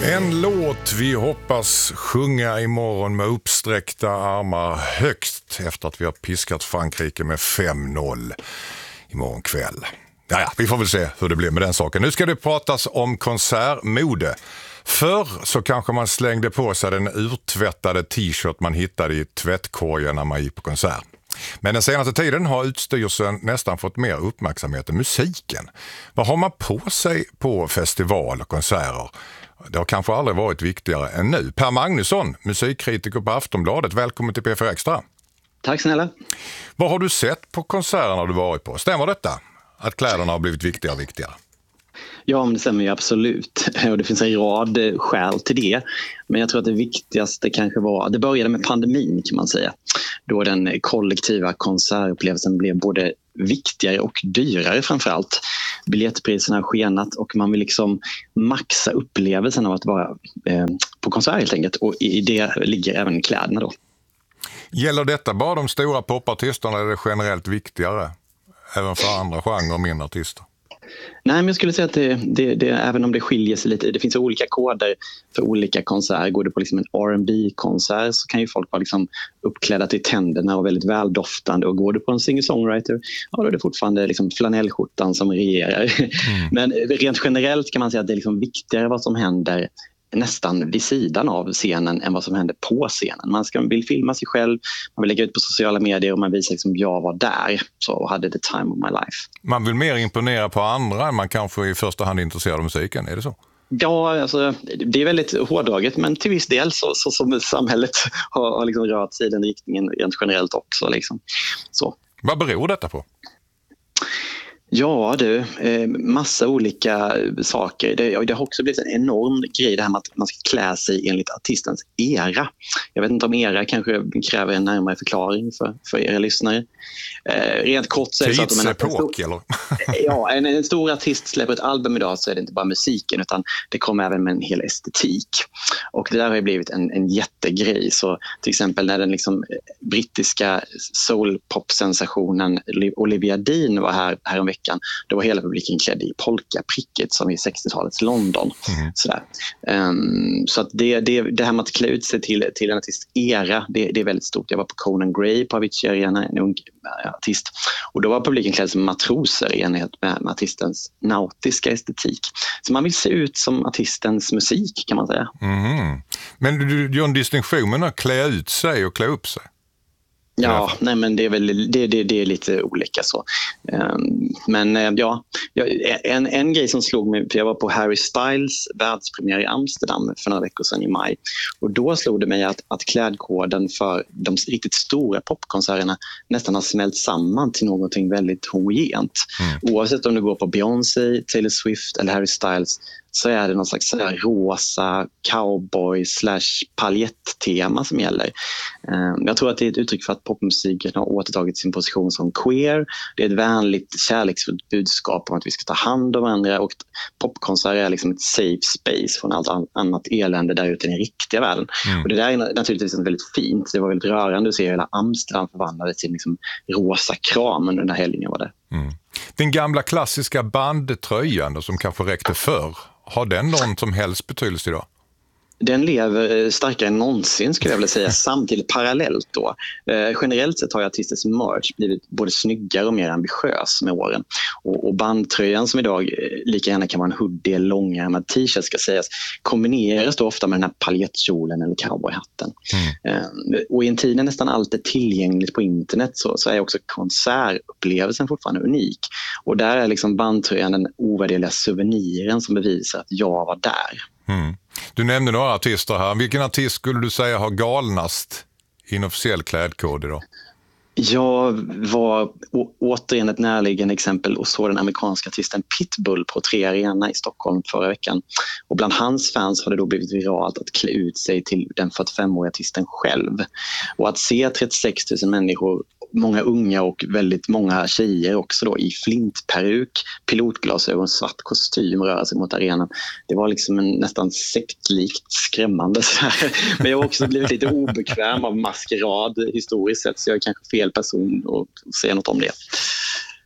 En låt vi hoppas sjunga imorgon med uppsträckta armar högt efter att vi har piskat Frankrike med 5-0 imorgon kväll. Ja, vi får väl se hur det blir med den saken. Nu ska det pratas om konsertmode. Förr så kanske man slängde på sig den urtvättade t-shirt man hittade i tvättkorgen när man gick på konsert. Men den senaste tiden har utstyrseln nästan fått mer uppmärksamhet än musiken. Vad har man på sig på festival och konserter? Det har kanske aldrig varit viktigare än nu. Per Magnusson, musikkritiker på Aftonbladet. Välkommen till P4 Extra. Tack snälla. Vad har du sett på konserterna du varit på? Stämmer detta? Att kläderna har blivit viktigare och viktigare? Ja, men det stämmer ju absolut. Och det finns en rad skäl till det. Men jag tror att det viktigaste kanske var, det började med pandemin kan man säga. Då den kollektiva konsertupplevelsen blev både viktigare och dyrare framförallt. Biljettpriserna har skenat och man vill liksom maxa upplevelsen av att vara på konsert helt enkelt. Och i det ligger även kläderna då. Gäller detta bara de stora popartisterna eller är det generellt viktigare? Även för andra genrer och mindre artister? Nej, men jag skulle säga att det även om det skiljer sig lite, det finns olika koder för olika konserter. Går det på liksom en R&B-konsert så kan ju folk vara liksom uppklädda till tänderna och väldigt väldoftande. Och går det på en singer-songwriter, ja, då är det fortfarande liksom flanellskjortan som regerar. Men rent generellt kan man säga att det är liksom viktigare vad som händer nästan vid sidan av scenen än vad som händer på scenen. Man vill filma sig själv, man vill lägga ut på sociala medier och man visar liksom jag var där så och hade the time of my life. Man vill mer imponera på andra än man kanske i första hand är intresserad av musiken, är det så? Ja, alltså, det är väldigt hårdraget men till viss del så som samhället har liksom rört sig i den riktningen rent generellt också. Liksom. Så. Vad beror detta på? Ja du, massa olika saker. Det har också blivit en enorm grej det här med att man ska klä sig enligt artistens era. Jag vet inte om era kanske kräver en närmare förklaring för era lyssnare. Rent kort så är det så att eller? Ja, en stor artist släpper ett album idag så är det inte bara musiken utan det kommer även med en hel estetik. Och det där har ju blivit en jättegrej. Så till exempel när den liksom brittiska soul-pop-sensationen Olivia Dean var här om veckan, då var hela publiken klädd i polkapricket som i 60-talets London. Sådär. Så att det här med att klä ut sig till en artist era, det är väldigt stort. Jag var på Conan Gray på Avicii Arena, en ung artist. Och då var publiken klädd som matroser i enlighet med artistens nautiska estetik. Så man vill se ut som artistens musik kan man säga. Men du gör en distinktion med att klä ut sig och klä upp sig? Ja, nej men det är väl det är lite olika så. Men ja, en grej som slog mig, för jag var på Harry Styles världspremiär i Amsterdam för några veckor sedan i maj. Och då slog det mig att klädkoden för de riktigt stora popkonserterna nästan har smält samman till någonting väldigt homogent. Oavsett om du går på Beyoncé, Taylor Swift eller Harry Styles så är det någon slags så här rosa cowboy/paljett-tema som gäller. Jag tror att det är ett uttryck för att popmusiken har återtagit sin position som queer. Det är ett vänligt, kärleksfullt budskap om att vi ska ta hand om varandra och popkonserter är liksom ett safe space från allt annat elände där ute i den riktiga världen. Och det där är naturligtvis väldigt fint. Det var väldigt rörande att se hela Amsterdam förvandlades till liksom rosa kram under den här helgen var det. Den gamla klassiska bandtröjan som kanske räckte förr, har den någon som helst betydelse idag? Den lever starkare än någonsin skulle jag vilja säga, samtidigt parallellt då. Generellt sett har artisters merch blivit både snyggare och mer ambitiös med åren. Och bandtröjan som idag lika gärna kan vara en hoodie, långärmad t-shirt ska sägas, kombineras då ofta med den här paljettkjolen eller cowboyhatten. Och i en tid när nästan allt är tillgängligt på internet så är också konsertupplevelsen fortfarande unik. Och där är liksom bandtröjan den ovärderliga souveniren som bevisar att jag var där. Du nämnde några artister här. Vilken artist skulle du säga har galnast inofficiell klädkod idag? Jag var återigen ett närliggande exempel och såg den amerikanska artisten Pitbull på 3 Arena i Stockholm förra veckan. Och bland hans fans har det då blivit viralt att klä ut sig till den 45-åriga artisten själv. Och att se 36 000 människor, många unga och väldigt många tjejer också då i flintperuk, pilotglasögon, svart kostym röra sig mot arenan. Det var liksom en nästan sektlikt skrämmande så här. Men jag har också blivit lite obekväm av maskerad historiskt sett så jag är kanske fel person att säga något om det.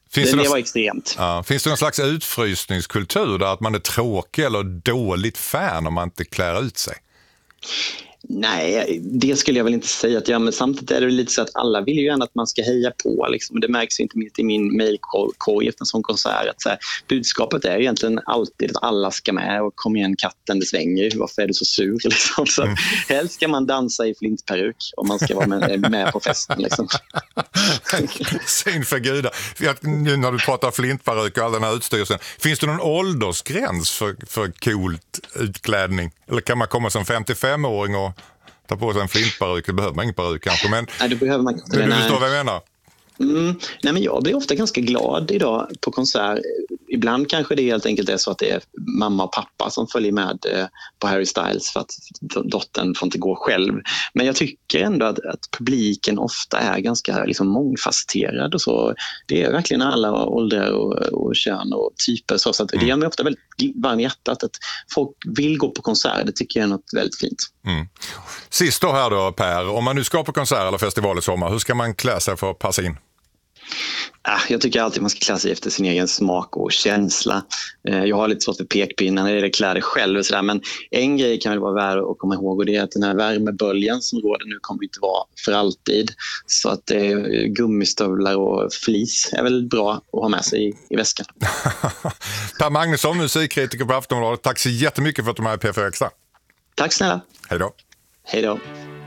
Det var extremt. Ja, finns det någon slags utfrysningskultur där att man är tråkig eller dåligt fan om man inte klär ut sig? Nej, det skulle jag väl inte säga att men samtidigt är det lite så att alla vill ju gärna att man ska heja på liksom. Det märks inte minst i min mejlkorg efter en sån konsert att så här, budskapet är egentligen alltid att alla ska med och kom igen katten, det svänger, varför är du så sur liksom. Så helst ska man dansa i flintperuk om man ska vara med på festen liksom. Syn för gudar. Nu när du pratar flintperuk och all den här utstyrelsen, finns det någon åldersgräns för coolt utklädning? Eller kan man komma som 55-åring och ta på sig en flintperuk? Det behöver man ingen peruk kanske, men nej, det behöver man inte. Du förstår vad jag menar? Nej, men jag blir ofta ganska glad idag på konsert. Ibland kanske det helt enkelt är så att det är mamma och pappa som följer med på Harry Styles för att dottern får inte gå själv. Men jag tycker ändå att publiken ofta är ganska liksom mångfacetterad och så. Det är verkligen alla åldrar och kön och typer. Så att det gör mig ofta väldigt varm i hjärtat att folk vill gå på konsert. Det tycker jag är något väldigt fint. Sist då här då, Per. Om man nu ska på konsert eller festival i sommar, hur ska man klä sig för att passa in? Jag tycker alltid man ska klä sig efter sin egen smak och känsla. Jag har lite svårt för pekpinnar när det gäller kläder själv och sådär, men en grej kan väl vara värd att komma ihåg, och det är att den här värmeböljan som råder nu kommer inte vara för alltid. Så att gummistövlar och flis är väl bra att ha med sig i väskan. Per Magnusson, musikkritiker på Aftonbladet. Tack så jättemycket för att du är med i P4 Extra. Tack snälla. Hej då. Hej då.